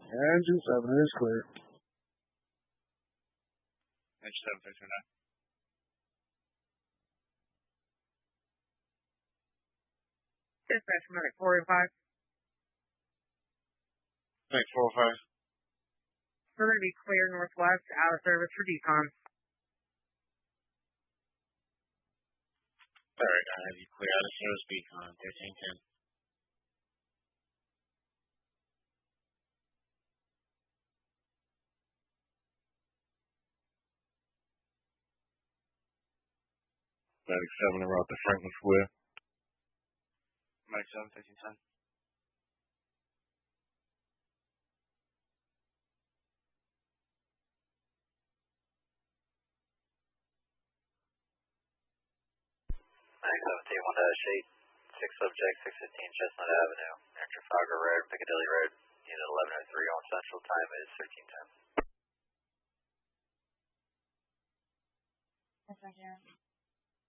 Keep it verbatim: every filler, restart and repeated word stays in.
Engine seven is clear. Engine seven, three two nine. Dispatch, medic four oh five. Thanks, four oh five. We're going to be clear northwest, out of service for decon. Alright, I have you clear out of service decon, thirteen ten. Medic seven en route to Franklin Square. Medic seven, thirteen ten. Medic seventeen, one dash eight, six subject, six fifteen Chestnut Avenue, near Trafalgar Road, Piccadilly Road, unit eleven oh three on Central, time is thirteen ten. Yes, I can.